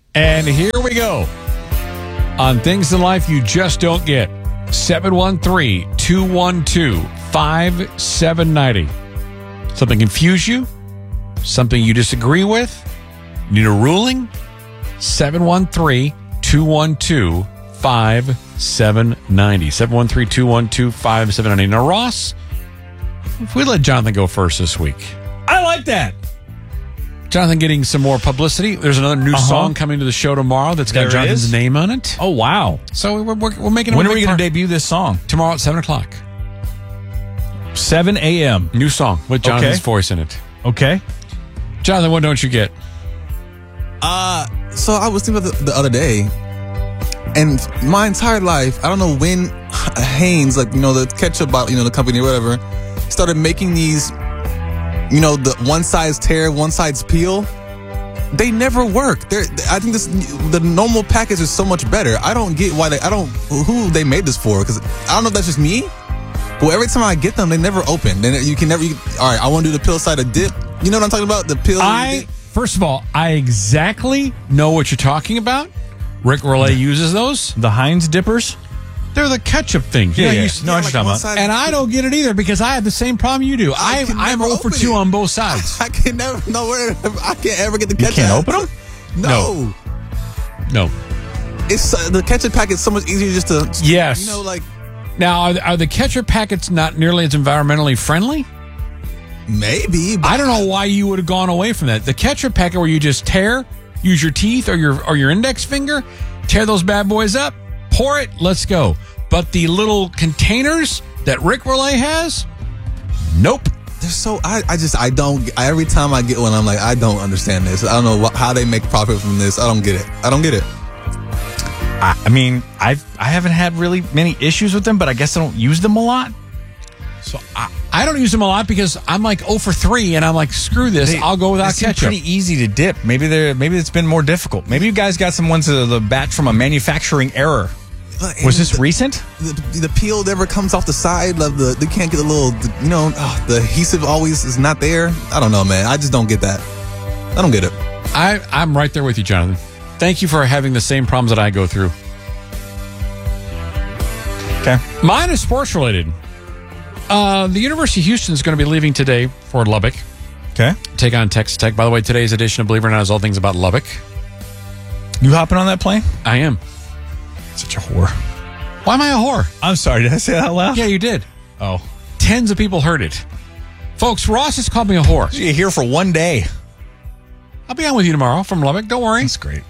And here we go on things in life you just don't get. 713-212-5790. Something confuse you? Something you disagree with? Need a ruling? 713-212-5790. 713-212-5790. Now, Ross, if we let Jonathan go first this week. I like that. Jonathan getting some more publicity. There's another new song coming to the show tomorrow that's got Jonathan's name on it. Oh, wow. So we're making When are we going to debut this song? Tomorrow at 7 o'clock. 7 a.m. New song with Jonathan's voice in it. Okay. Jonathan, what don't you get? So I was thinking about the other day, and my entire life, I don't know when Hanes, like, the ketchup bottle, the company or whatever, started making these, the one size tear, one size peel. They never work. I think the normal package is so much better. I don't get why who they made this for, because I don't know if that's just me. Well, every time I get them, they never open. Then all right, I want to do the pill side of dip. You know what I'm talking about? The pill. First of all, I exactly know what you're talking about. Rick Relay uses those. The Heinz dippers? They're the ketchup things. Yeah. No, I'm talking about. And I don't get it either because I have the same problem you do. I'm 0 for 2 on both sides. I can never know where. I can't ever get the ketchup. You can't open them? No. It's the ketchup packet's so much easier just to. Yes. Now, are the ketchup packets not nearly as environmentally friendly? Maybe. But I don't know why you would have gone away from that. The ketchup packet where you just use your teeth or your index finger, tear those bad boys up, pour it, let's go. But the little containers that Rick Relay has, nope. They're so, I don't, every time I get one, I'm like, I don't understand this. I don't know how they make profit from this. I don't get it. I mean, I haven't had really many issues with them, but I guess I don't use them a lot. So I don't use them a lot because I'm like 0 for 3, and I'm like, screw this. I'll go without ketchup. Pretty easy to dip. Maybe it's been more difficult. Maybe you guys got some ones of the batch from a manufacturing error. Was this recent? The peel never comes off the side of they can't get the little, the adhesive always is not there. I don't know, man. I just don't get that. I don't get it. I'm right there with you, Jonathan. Thank you for having the same problems that I go through. Okay. Mine is sports related. The University of Houston is going to be leaving today for Lubbock. Okay. Take on Texas Tech. By the way, today's edition of Believe It or Not is all things about Lubbock. You hopping on that plane? I am. Such a whore. Why am I a whore? I'm sorry. Did I say that out loud? Yeah, you did. Oh. Tens of people heard it. Folks, Ross has called me a whore. You're here for one day. I'll be on with you tomorrow from Lubbock. Don't worry. That's great.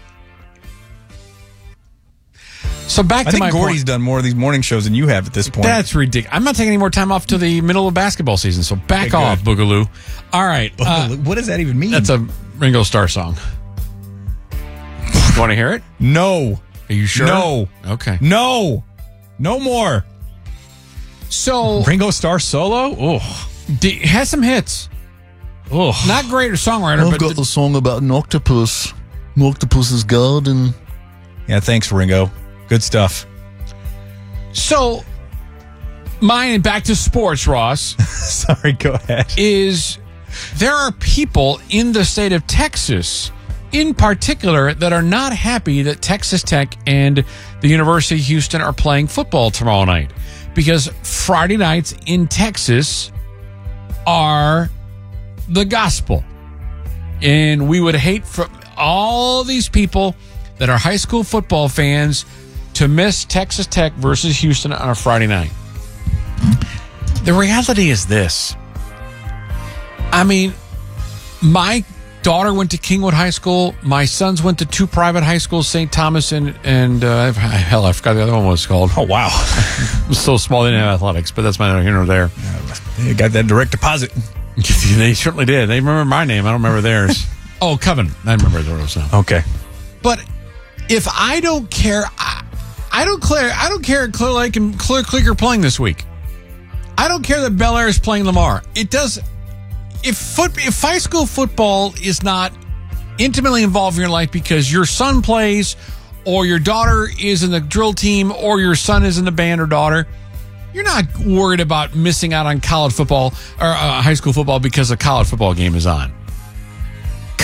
So back to my Gordy's point. done more of these morning shows than you have at this point. That's ridiculous. I'm not taking any more time off to the middle of basketball season, so back off, Boogaloo. All right. What does that even mean? That's a Ringo Starr song. You want to hear it? No. Are you sure? No. Okay. No. No more. So Ringo Starr solo? Oh. Has some hits. Oh. Not great songwriter, I've got the song about an octopus. An octopus's garden. Yeah, thanks, Ringo. Good stuff. So, mine, back to sports, Ross. Sorry, go ahead. Is there are people in the state of Texas, in particular, that are not happy that Texas Tech and the University of Houston are playing football tomorrow night. Because Friday nights in Texas are the gospel. And we would hate for all these people that are high school football fans to miss Texas Tech versus Houston on a Friday night. The reality is this. I mean, my daughter went to Kingwood High School. My sons went to 2 private high schools, St. Thomas and hell, I forgot the other one was called. Oh, wow. It was so small they didn't have athletics, but that's neither here nor there. They got that direct deposit. They certainly did. They remember my name. I don't remember theirs. Oh, Coven. I remember theirs now. Okay. But if I don't care, I don't care if Clear Lake and Clear Creek are playing this week. I don't care that Bel Air is playing Lamar. It does. If high school football is not intimately involved in your life because your son plays, or your daughter is in the drill team, or your son is in the band or daughter, you're not worried about missing out on college football or high school football because a college football game is on.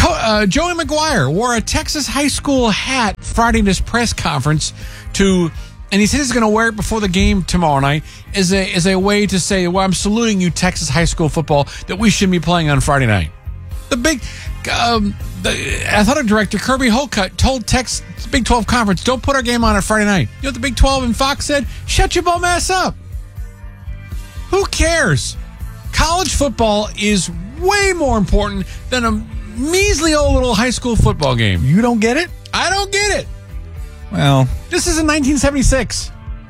Joey McGuire wore a Texas high school hat Friday in his press conference and he said he's going to wear it before the game tomorrow night as a way to say, well, I'm saluting you, Texas high school football, that we shouldn't be playing on Friday night. The athletic director, Kirby Holcutt, told Big 12 Conference, don't put our game on Friday night. You know what the Big 12 and Fox said? Shut your bum ass up. Who cares? College football is way more important than a measly old little high school football game. You don't get it? I don't get it. Well, This is in 1976.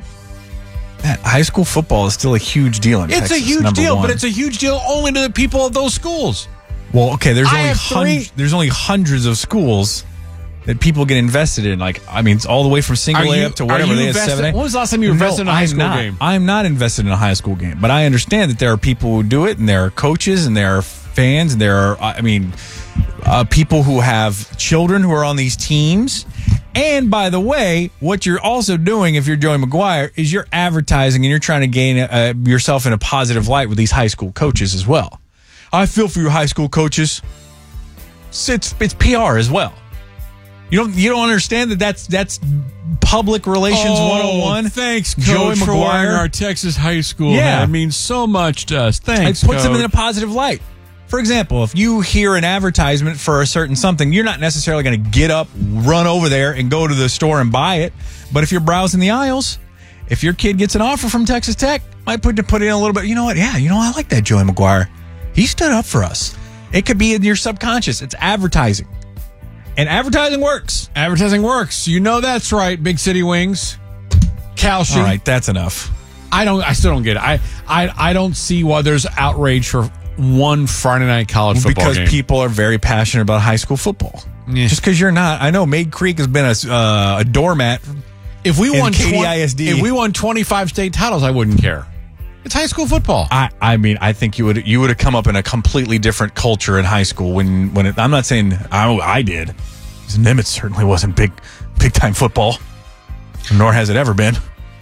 high school football is still a huge deal in Texas. It's a huge number deal, one. but it's a huge deal only to the people of those schools. Well, okay, there's I there's only hundreds of schools that people get invested in. Like, I mean, it's all the way from single A up to whatever they have 7A. When was the last time you invested in a high school game? I'm not invested in a high school game, but I understand that there are people who do it, and there are coaches, and there are fans, and there are, people who have children who are on these teams. And by the way, what you're also doing if you're Joey McGuire is you're advertising and you're trying to gain yourself in a positive light with these high school coaches as well. I feel for your high school coaches. It's PR as well. You don't understand that's public relations 101. Thanks, Coach, Joey for wearing McGuire. our Texas high school. Yeah. That means so much to us. Thanks, It puts them Coach. in a positive light. For example, if you hear an advertisement for a certain something, you're not necessarily going to get up, run over there, and go to the store and buy it. But if you're browsing the aisles, if your kid gets an offer from Texas Tech, might put in a little bit. You know what? Yeah, I like that Joey McGuire. He stood up for us. It could be in your subconscious. It's advertising. And advertising works. Advertising works. You know that's right, Big City Wings. Calci. All right, that's enough. I still don't get it. I don't see why there's outrage for one Friday night college football Because game. people are very passionate about high school football. Yeah. Just because you're not. I know Maid Creek has been a doormat. If we in won KDISD. if we won 25 state titles, I wouldn't care. It's high school football. I mean, I think you would have come up in a completely different culture in high school when I'm not saying I did. 'Cause Nimitz certainly wasn't big time football, nor has it ever been.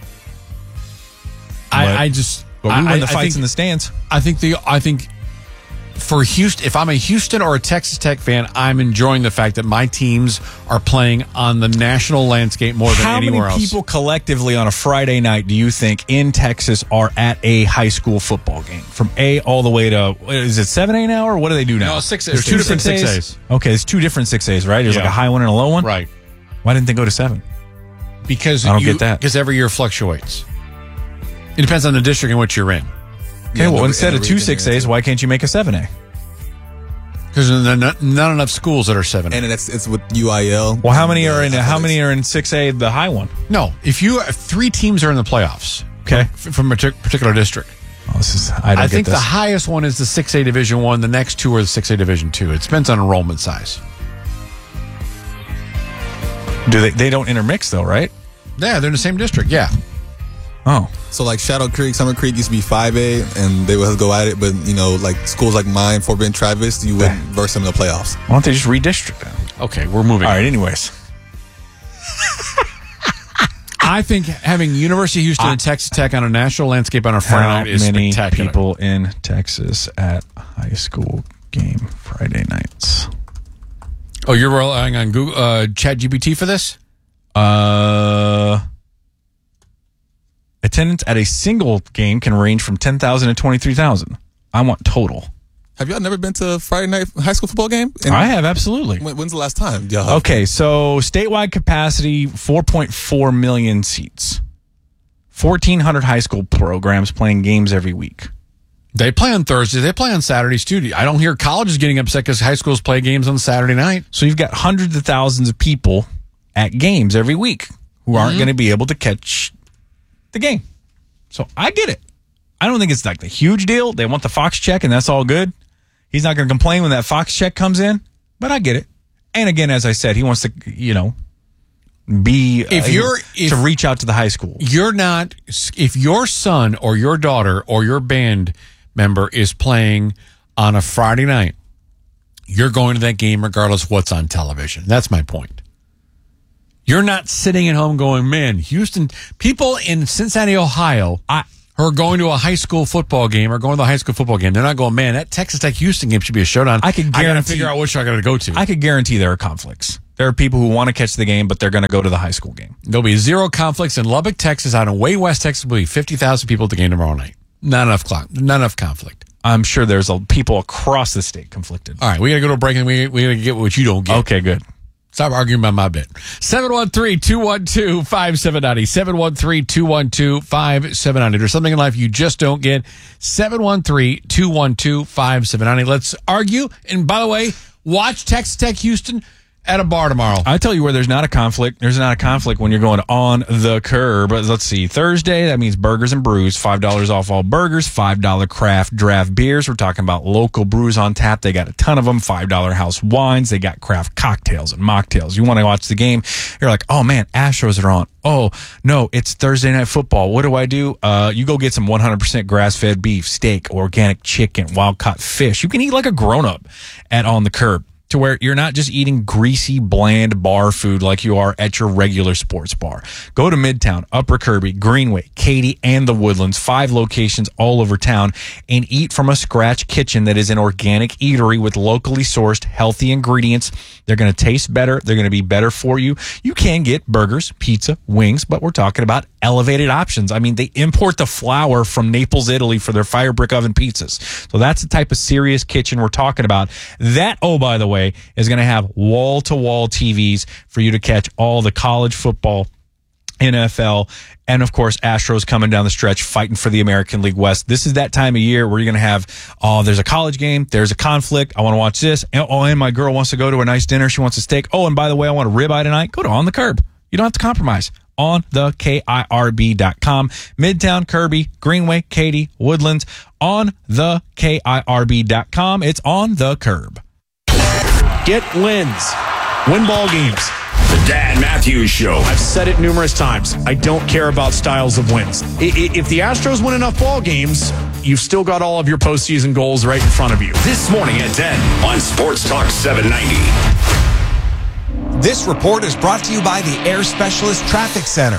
I just But we won the I fights think- in the stands. I think for Houston, if I'm a Houston or a Texas Tech fan, I'm enjoying the fact that my teams are playing on the national landscape more than How anywhere many else. people collectively on a Friday night do you think in Texas are at a high school football game? From A all the way to, is it 7A now, or what do they do now? No, 6A. There's two different 6As. Okay, it's two different 6As, right? There's like Yeah. a high one and a low one? Right. Why didn't they go to 7? Because I don't get that. Because every year fluctuates. It depends on the district in which you're in. Okay, Yeah, well, the- instead and of the two region, 6As, yeah. why can't you make a 7A? Because there are not enough schools that are 7. And it's with UIL. Well, how many are in Athletics. how many are in 6A, the high one? No, if 3 teams are in the playoffs, Okay. from a particular district, Oh, I don't I get think this. the highest one is the 6A Division 1. The next 2 are the 6A Division 2. It depends on enrollment size. Do they don't intermix though, right? Yeah, they're in the same district. Yeah. Oh. So like Shadow Creek, Summer Creek used to be 5A, and they would go at it. But like schools like mine, Fort Bend, Travis, you wouldn't verse them in the playoffs. Why don't they just redistrict them? Okay, we're moving. All right. Anyways, I think having University of Houston and Texas Tech on a national landscape on a Friday how night is many spectacular. people in Texas at high school game Friday nights? Oh, you're relying on Google ChatGPT for this? Attendance at a single game can range from 10,000 to 23,000. I want total. Have y'all never been to a Friday night high school football game? And I have, absolutely. When's the last time? Y'all Okay, so statewide capacity, 4.4 million seats. 1,400 high school programs playing games every week. They play on Thursdays. They play on Saturdays, too. I don't hear colleges getting upset because high schools play games on Saturday night. So you've got hundreds of thousands of people at games every week who aren't going to be able to catch the game. So I get it. I don't think it's like the huge deal. They want the Fox check, and that's all good. He's not going to complain when that Fox check comes in, but I get it. And again, as I said, he wants to, be to reach out to the high school. If your son or your daughter or your band member is playing on a Friday night, you're going to that game regardless of what's on television. That's my point. You're not sitting at home going, man, Houston, people in Cincinnati, Ohio who are going to a high school football game or going to the high school football game, they're not going, man, that Texas Tech Houston game should be a showdown. I got to figure out which I got to go to. I could guarantee there are conflicts. There are people who want to catch the game, but they're going to go to the high school game. There'll be zero conflicts in Lubbock, Texas. Out in way west Texas, will be 50,000 people at the game tomorrow night. Not enough conflict. I'm sure there's people across the state conflicted. All right, we got to go to a break, and we got to get what you don't get. Okay, good. Stop arguing about my bit. 713-212-5790. 713-212-5790. There's something in life you just don't get. 713-212-5790. Let's argue. And by the way, watch Texas Tech Houston at a bar tomorrow. I tell you where there's not a conflict. There's not a conflict when you're going on the curb. Let's see. Thursday, that means Burgers and Brews. $5 off all burgers. $5 craft draft beers. We're talking about local brews on tap. They got a ton of them. $5 house wines. They got craft cocktails and mocktails. You want to watch the game. You're like, oh, man, Astros are on. Oh, no, it's Thursday Night Football. What do? You go get some 100% grass-fed beef, steak, organic chicken, wild-caught fish. You can eat like a grown-up at On the Curb, to where you're not just eating greasy, bland bar food like you are at your regular sports bar. Go to Midtown, Upper Kirby, Greenway, Katy, and the Woodlands, 5 locations all over town, and eat from a scratch kitchen that is an organic eatery with locally sourced, healthy ingredients. They're going to taste better. They're going to be better for you. You can get burgers, pizza, wings, but we're talking about elevated options. I mean, they import the flour from Naples, Italy for their fire brick oven pizzas. So that's the type of serious kitchen we're talking about. That, oh, by the way, is going to have wall-to-wall TVs for you to catch all the college football, NFL, and, of course, Astros coming down the stretch fighting for the American League West. This is that time of year where you're going to have, there's a college game, there's a conflict, I want to watch this, and my girl wants to go to a nice dinner, she wants a steak. Oh, and by the way, I want a ribeye tonight. Go to On the Curb. You don't have to compromise. OnTheKIRB.com. Midtown, Kirby, Greenway, Katy, Woodlands. OnTheKIRB.com. It's On the Curb. Get wins. Win ball games. The Dan Matthews Show. I've said it numerous times. I don't care about styles of wins. If the Astros win enough ball games, you've still got all of your postseason goals right in front of you. This morning at 10 on Sports Talk 790. This report is brought to you by the Air Specialist Traffic Center.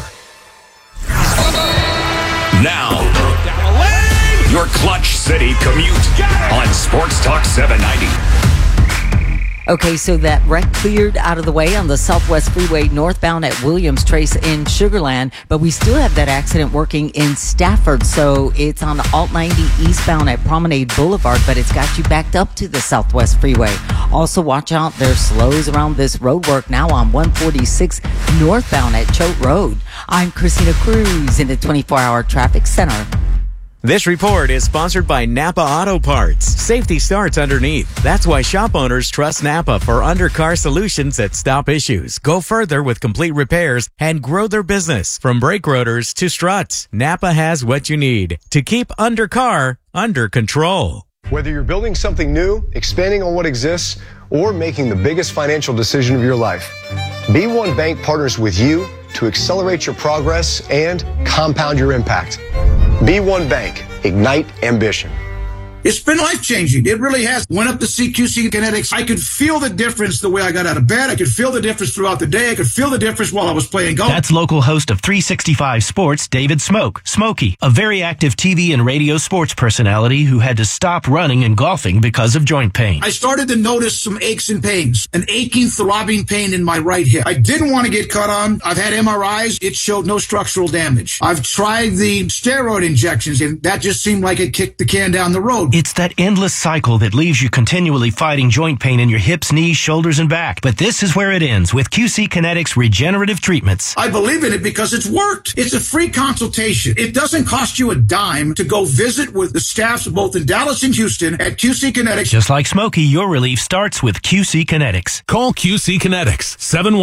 Now, your Clutch City commute on Sports Talk 790. Okay, so that wreck cleared out of the way on the Southwest Freeway northbound at Williams Trace in Sugar Land, but we still have that accident working in Stafford. So it's on Alt 90 eastbound at Promenade Boulevard, but it's got you backed up to the Southwest Freeway. Also, watch out, there's slows around this road work now on 146 northbound at Choate Road. I'm Christina Cruz in the 24-hour traffic center. This report is sponsored by Napa Auto Parts. Safety starts underneath. That's why shop owners trust Napa for undercar solutions that stop issues, go further with complete repairs, and grow their business. From brake rotors to struts, Napa has what you need to keep undercar under control. Whether you're building something new, expanding on what exists, or making the biggest financial decision of your life, B1 Bank partners with you to accelerate your progress and compound your impact. B1 Bank, ignite ambition. It's been life-changing. It really has. Went up to QC Kinetics. I could feel the difference the way I got out of bed. I could feel the difference throughout the day. I could feel the difference while I was playing golf. That's local host of 365 Sports, David Smokey, a very active TV and radio sports personality who had to stop running and golfing because of joint pain. I started to notice some aches and pains, an aching, throbbing pain in my right hip. I didn't want to get cut on. I've had MRIs. It showed no structural damage. I've tried the steroid injections, and that just seemed like it kicked the can down the road. It's that endless cycle that leaves you continually fighting joint pain in your hips, knees, shoulders, and back. But this is where it ends with QC Kinetics regenerative treatments. I believe in it because it's worked. It's a free consultation. It doesn't cost you a dime to go visit with the staffs both in Dallas and Houston at QC Kinetics. Just like Smokey, your relief starts with QC Kinetics. Call QC Kinetics,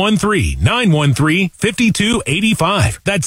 713-913-5285. That's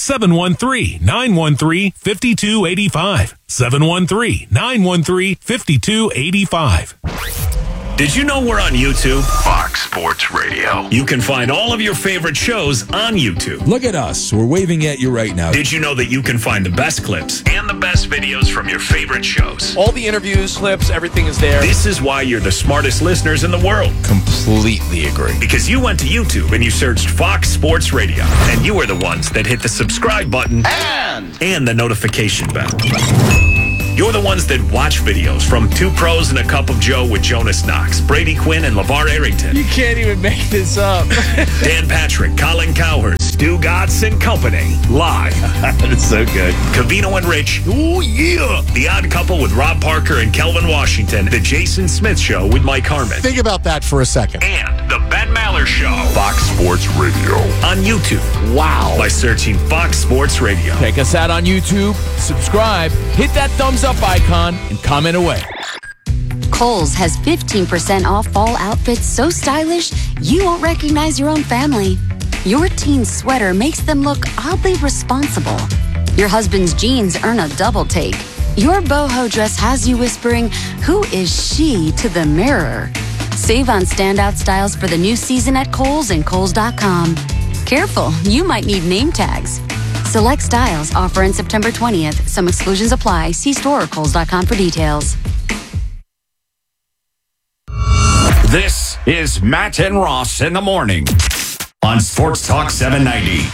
713-913-5285. 713-913-5285. Did you know we're on YouTube? Fox Sports Radio. You can find all of your favorite shows on YouTube. Look at us. We're waving at you right now. Did you know that you can find the best clips and the best videos from your favorite shows? All the interviews, clips, everything is there. This is why you're the smartest listeners in the world. Completely agree. Because you went to YouTube and you searched Fox Sports Radio. And you were the ones that hit the subscribe button and the notification bell. You're the ones that watch videos from Two Pros and a Cup of Joe with Jonas Knox, Brady Quinn, and LeVar Arrington. You can't even make this up. Dan Patrick, Colin Cowherd, Stu Gatz and Company. Live. That is so good. Covino and Rich. Oh, yeah. The Odd Couple with Rob Parker and Kelvin Washington. The Jason Smith Show with Mike Harmon. Think about that for a second. And The Ben Maller Show. Fox Sports Radio. On YouTube. Wow. By searching Fox Sports Radio. Check us out on YouTube. Subscribe. Hit that thumbs up icon and comment away. Kohl's has 15% off fall outfits so stylish you won't recognize your own family. Your teen's sweater makes them look oddly responsible. Your husband's jeans earn a double take. Your boho dress has you whispering, "Who is she?" to the mirror. Save on standout styles for the new season at Kohl's and Kohls.com. Careful, you might need name tags. Select styles offer in September 20th. Some exclusions apply. See store or Kohls.com for details. This is Matt and Ross in the morning on Sports Talk 790.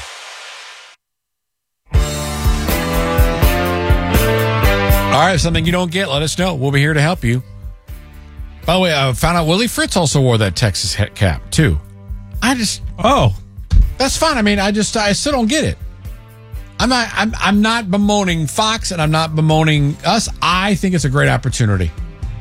All right, something you don't get, let us know. We'll be here to help you. By the way, I found out Willie Fritz also wore that Texas hat cap, too. That's fine. I mean, I still don't get it. I'm not bemoaning Fox, and I'm not bemoaning us. I think it's a great opportunity.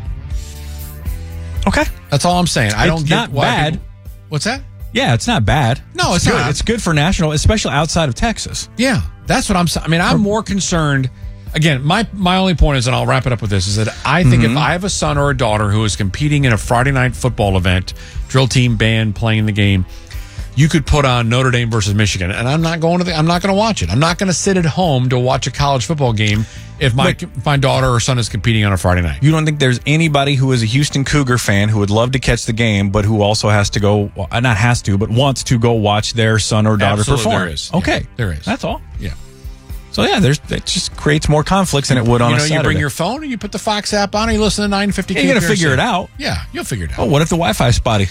Okay. That's all I'm saying. I don't It's get not why bad. people- What's that? Yeah, it's not bad. No, it's good. not. It's good for national, especially outside of Texas. Yeah, that's what I'm saying. I mean, I'm more concerned. Again, my only point is, and I'll wrap it up with this, is that I think if I have a son or a daughter who is competing in a Friday night football event, drill team, band, playing the game, you could put on Notre Dame versus Michigan, and I'm not going to watch it. I'm not going to sit at home to watch a college football game if my daughter or son is competing on a Friday night. You don't think there's anybody who is a Houston Cougar fan who would love to catch the game, but who also has to go, not has to, but wants to go watch their son or daughter Absolutely, perform? there is. Okay. Yeah, there is. That's all. Yeah. So, yeah, it just creates more conflicts than it would on a Saturday. You bring your phone and you put the Fox app on and you listen to 950 You're going to figure it out. Yeah, you'll figure it out. Oh, what if the Wi-Fi is spotty?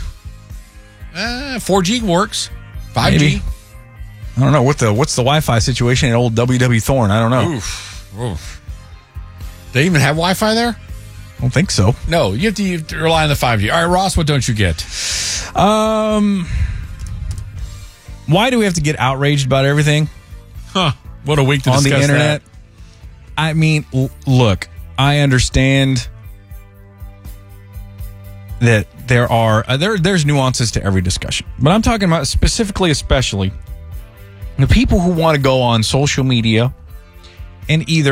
4G works. 5G. Maybe. I don't know. What's the Wi-Fi situation at old WW Thorne? I don't know. Oof. They even have Wi-Fi there? I don't think so. No, you have to rely on the 5G. All right, Ross, what don't you get? Why do we have to get outraged about everything? Huh. What a week to on discuss the internet. that. I mean, look, I understand that there are there's nuances to every discussion, but I'm talking about especially the people who want to go on social media and either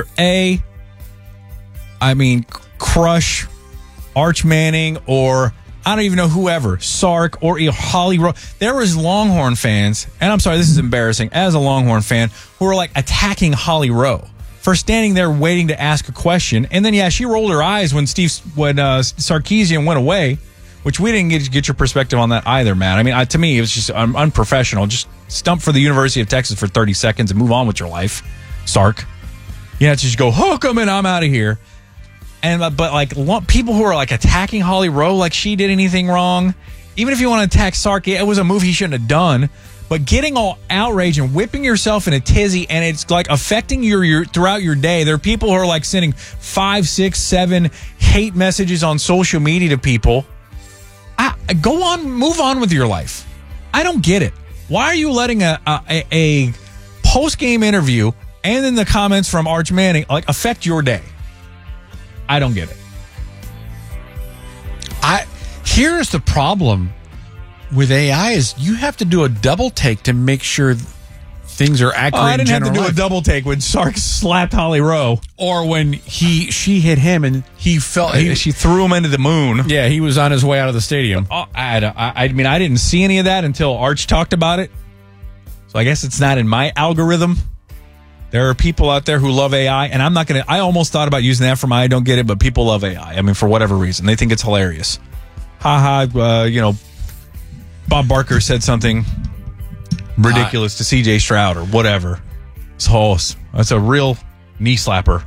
crush Arch Manning or I don't even know whoever, Sark or Holly Rowe. There was Longhorn fans, and I'm sorry, this is embarrassing, as a Longhorn fan, who were like attacking Holly Rowe for standing there waiting to ask a question. And then, she rolled her eyes when Sarkisian went away, which we didn't get your perspective on that either, Matt. I mean, to me, it was just unprofessional. Just stump for the University of Texas for 30 seconds and move on with your life, Sark. You have to just go, hook them and I'm out of here. And but people who are like attacking Holly Rowe like she did anything wrong, even if you want to attack Sark, it was a move he shouldn't have done. But getting all outraged and whipping yourself in a tizzy, and it's like affecting your throughout your day. There are people who are like sending 5, 6, 7 hate messages on social media to people. Go on, move on with your life. I don't get it. Why are you letting a post game interview and then the comments from Arch Manning affect your day? I don't get it. Here's the problem with AI is you have to do a double take to make sure things are accurate. I didn't have to do a double take when Sark slapped Holly Rowe, or when she hit him and he fell. She threw him into the moon. Yeah, he was on his way out of the stadium. I mean, I didn't see any of that until Arch talked about it. So I guess it's not in my algorithm. There are people out there who love AI, and I'm not going to. I almost thought about using that for my I don't get it, but people love AI. I mean, for whatever reason, they think it's hilarious. Bob Barker said something ridiculous to C.J. Stroud or whatever. That's a real knee slapper.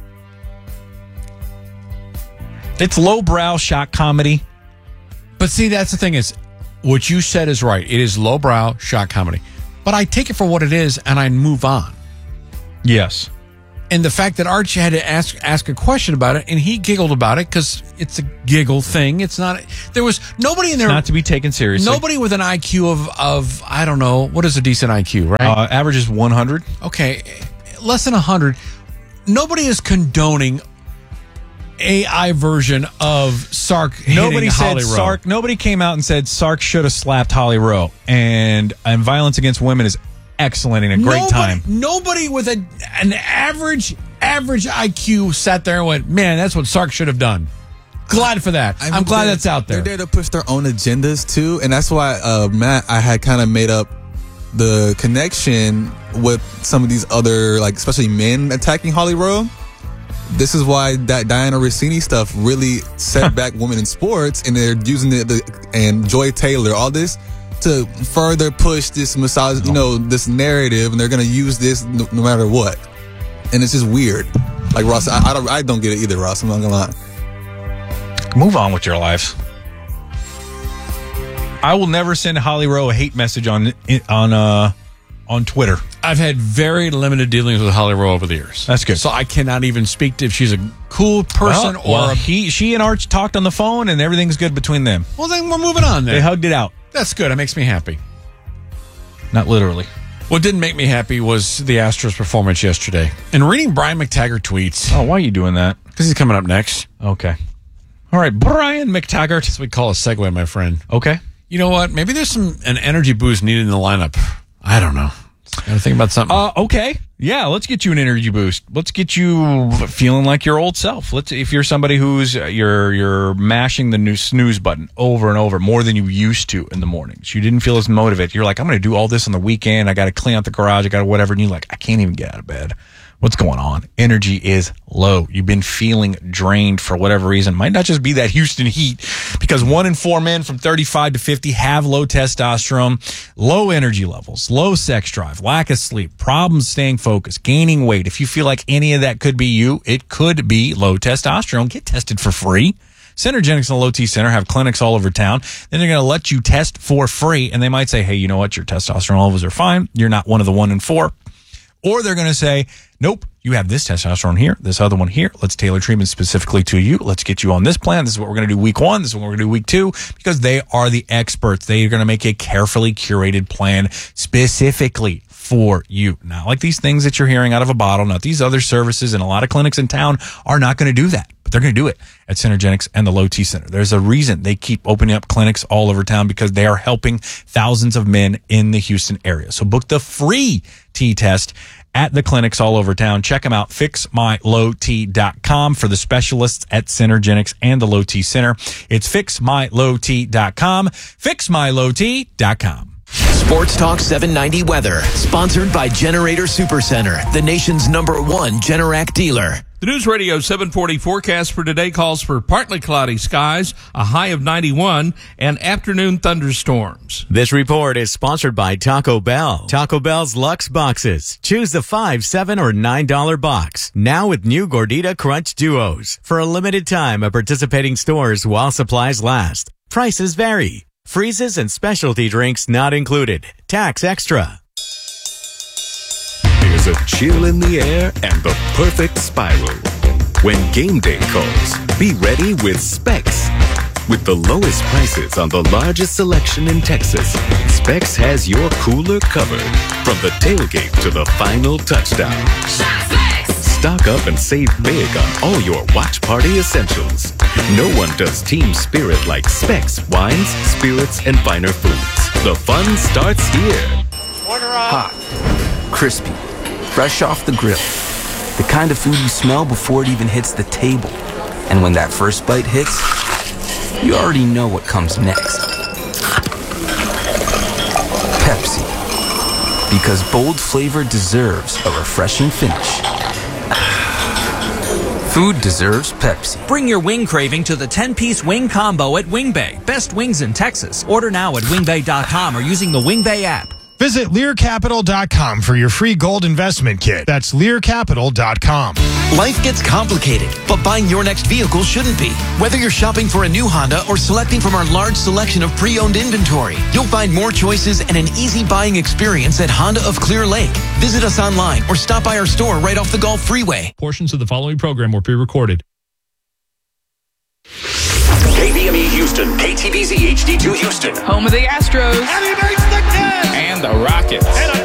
It's lowbrow shock comedy. But see, that's the thing is, what you said is right. It is lowbrow shock comedy. But I take it for what it is, and I move on. Yes. And the fact that Archie had to ask a question about it, and he giggled about it because it's a giggle thing. It's not. There was nobody in there. It's not to be taken seriously. Nobody with an IQ of I don't know, what is a decent IQ, right? Average is 100. Okay, less than 100. Nobody is condoning AI version of Sark hitting Nobody said Holly Rowe. Sark. Nobody came out and said Sark should have slapped Holly Rowe. And violence against women is excellent and a great time. Nobody with an average IQ sat there and went, man, that's what Sark should have done. Glad for that. I'm glad that's out there. They're there to push their own agendas too, and that's why Matt, I had kind of made up the connection with some of these other, like especially men attacking Holly Rowe. This is why that Diana Rossini stuff really set back women in sports, and they're using and Joy Taylor, all this to further push this this narrative, and they're going to use this no matter what. And it's just weird. Like Ross, I don't get it either, Ross. I'm not gonna lie. Move on with your lives. I will never send Holly Rowe a hate message on Twitter. I've had very limited dealings with Holly Rowe over the years. That's good. So I cannot even speak to if she's a cool person she and Arch talked on the phone, and everything's good between them. Well, then we're moving on. Then they hugged it out. That's good. It makes me happy. Not literally. What didn't make me happy was the Astros' performance yesterday. And reading Brian McTaggart tweets. Oh, why are you doing that? Because he's coming up next. Okay. All right, Brian McTaggart. That's what we call a segue, my friend. Okay. You know what? Maybe there's an energy boost needed in the lineup. I don't know. Gotta think about something. Okay. Yeah, let's get you an energy boost. Let's get you feeling like your old self. If you're somebody who's you're mashing the new snooze button over and over more than you used to in the mornings. You didn't feel as motivated. You're like, I'm going to do all this on the weekend. I got to clean out the garage. I got to whatever. And you're like, I can't even get out of bed. What's going on? Energy is low. You've been feeling drained for whatever reason. Might not just be that Houston heat, because 1 in 4 men from 35 to 50 have low testosterone, low energy levels, low sex drive, lack of sleep, problems staying focused, gaining weight. If you feel like any of that could be you, it could be low testosterone. Get tested for free. Synergenics and the Low T Center have clinics all over town. Then they're going to let you test for free, and they might say, hey, you know what? Your testosterone levels are fine. You're not one of the 1 in 4. Or they're going to say, nope, you have this testosterone here, this other one here. Let's tailor treatment specifically to you. Let's get you on this plan. This is what we're going to do week 1. This is what we're going to do week 2, because they are the experts. They are going to make a carefully curated plan specifically for you. Not like these things that you're hearing out of a bottle. Not these other services, and a lot of clinics in town are not going to do that. But they're going to do it at Synergenics and the Low T Center. There's a reason they keep opening up clinics all over town, because they are helping thousands of men in the Houston area. So book the free T-test at the clinics all over town. Check them out, fixmylowt.com, for the specialists at Synergenics and the Low T Center. It's fixmylowt.com, fixmylowt.com. Sports Talk 790 weather, sponsored by Generator Supercenter, the nation's #1 Generac dealer. The News Radio 740 forecast for today calls for partly cloudy skies, a high of 91, and afternoon thunderstorms. This report is sponsored by Taco Bell. Taco Bell's Luxe Boxes. Choose the $5, $7, or $9 box. Now with new Gordita Crunch Duos. For a limited time at participating stores while supplies last. Prices vary. Freezes and specialty drinks not included. Tax extra. There's a chill in the air and the perfect spiral. When game day calls, be ready with Specs. With the lowest prices on the largest selection in Texas, Specs has your cooler covered. From the tailgate to the final touchdown. Stock up and save big on all your watch party essentials. No one does team spirit like Specs wines, spirits, and finer foods. The fun starts here. Hot, crispy, fresh off the grill. The kind of food you smell before it even hits the table. And when that first bite hits, you already know what comes next. Pepsi. Because bold flavor deserves a refreshing finish. Food deserves Pepsi. Bring your wing craving to the 10-piece wing combo at Wing Bay. Best wings in Texas. Order now at wingbay.com or using the Wing Bay app. Visit LearCapital.com for your free gold investment kit. That's LearCapital.com. Life gets complicated, but buying your next vehicle shouldn't be. Whether you're shopping for a new Honda or selecting from our large selection of pre-owned inventory, you'll find more choices and an easy buying experience at Honda of Clear Lake. Visit us online or stop by our store right off the Gulf Freeway. Portions of the following program were pre-recorded. KVME Houston, KTVZ HD2 Houston. Home of the Astros. And he makes the catch. And the Rockets. And a